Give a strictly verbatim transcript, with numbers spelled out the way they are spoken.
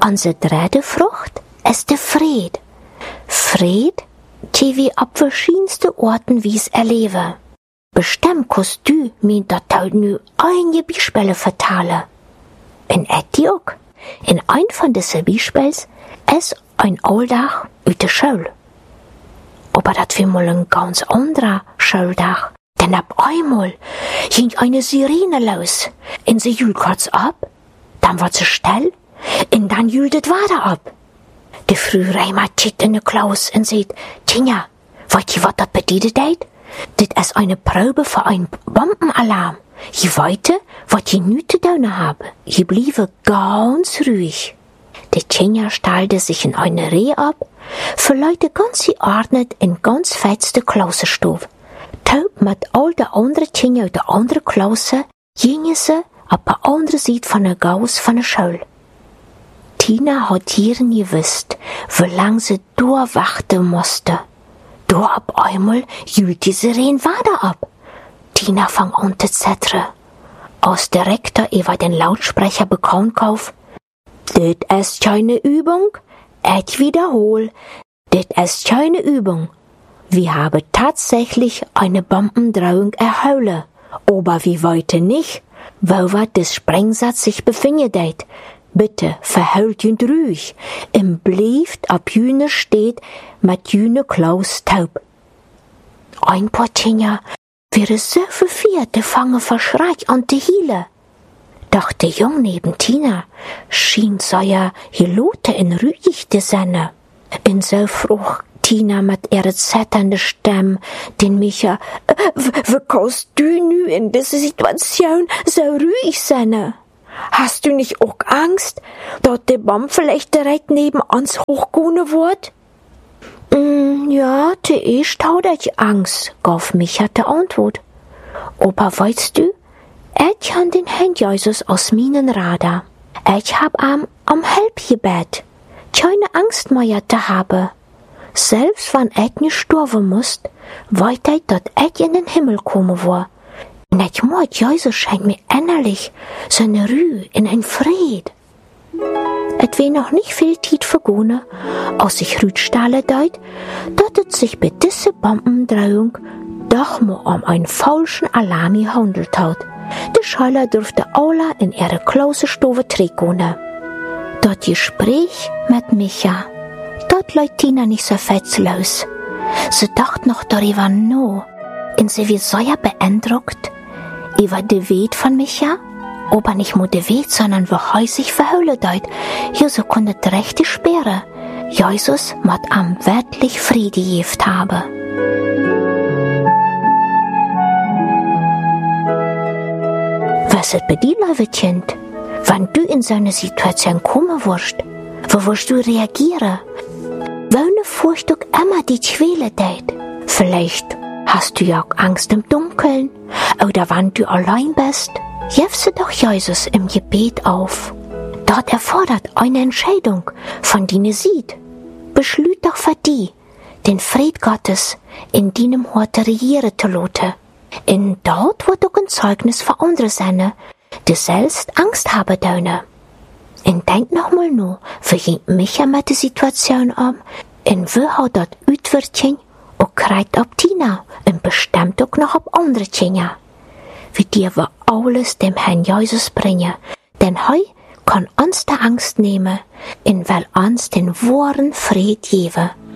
Onze derde Frucht ist der Fried. Fried, die wir ab verschiedenste Orten wies erleben. Bestimmt kannst du mir dat nu einige Beispiele vertalen. In Etiok, in ein von diesen Beispiels, ist ein Alltag uit der Schule. Aber dat wir mal ein ganz anderer Schultag. Denn ab einmal ging eine Sirene los, und sie jült kurz ab, dann wird sie still, und dann jültet weiter ab. Der Frühreimer tickt in der Klaus und sagt, Tinja, weißt du, was das bedeutet? Das ist eine Probe für einen Bombenalarm. Je weiter, was je nicht zu tun haben. Je bliebe ganz ruhig. Der Tinja stellte sich in eine Reihe ab, für Leute ganz geordnet in ganz fetzte Klausenstube. Taub mit all der anderen Tinja uit der andere Klasse, gingen sie auf der anderen Seite von der Gaus von der Schule. Tina hat hier nie gewusst, wie lang sie durchwarten musste. Da ab einmal jült die Sirene weiter ab. Tina fang an zu zittern. Als der Rektor über den Lautsprecher bekannt kauf, das ist keine Übung, ich wiederhol, das ist keine Übung. Wir haben tatsächlich eine Bombendrohung erhalten, aber wir wollten nicht, wo wir des Sprengsatz sich befindet. Bitte verhält ihn ruhig, im blieft ab jüne steht mit jüne Klaus taub. Ein paar Tinja wäre so verwirrt, der fange verschreit an die Hiele. Doch der Jung neben Tina schien seiner Gelote in ruhig zu sein. In so fruch Tina mit ihrer zetternden Stimme den Micha, wie kannst du nu in dieser Situation so ruhig sein? Hast du nicht auch Angst, dass der Baum vielleicht direkt neben uns hochgehen wird? Mm, ja, zuerst hatte ich Angst, gab Micha die Antwort. Aber weißt du, ich habe den Herrn Jesus aus meinen Radar. Ich hab am am Help gebet. Keine Angst mehr zu haben. Selbst wenn ich nicht sterben muss, weiß ich, dass ich in den Himmel kommen war. Und ich muss Jesus schenkt mir innerlich seine Ruhe in ein Fried. Es wär noch nicht viel Zeit vergangen, als ich rütstelle deut, dass es sich bei dieser Bombendrohung doch mal um einen falschen Alarm gehandelt hat. Die Schüler durften alle in ihre Klausenstube trinken. Das Gespräch mit Micha, dort läuft Tina nicht so fetzlos. Sie dachte noch darüber nach, und sie wird sehr beeindruckt über den Weg von Micha, aber nicht nur den Weg, sondern wo er sich verhüllen deut. Ja, so konnte die rechte Sperre. Jesus muss am wirklich Friede gegeben haben. Was ist bei dir, liebe Kind? Wenn du in so eine Situation kommen wirst, wo wirst du reagieren? Welche Furcht auch immer die Quäle tät? Vielleicht hast du ja auch Angst im Dunkeln, oder wenn du allein bist, jefse doch Jesus im Gebet auf. Dort erfordert eine Entscheidung von deiner Seite. Beschlüt doch für die, den Fried Gottes in deinem Hort regieren zu lassen. In dort wird auch ein Zeugnis für andere sein, die selbst Angst haben dürfen. Und denk noch mal nur, wie ging Micha mit der Situation um, und wie hat das Utwirtchen auch kreit ob Tina, und bestimmt auch noch ob andere Kinder. Wie dir wir alles dem Herrn Jesus bringen, denn heu kann uns die Angst nehmen, und will uns den wahren Fried geben.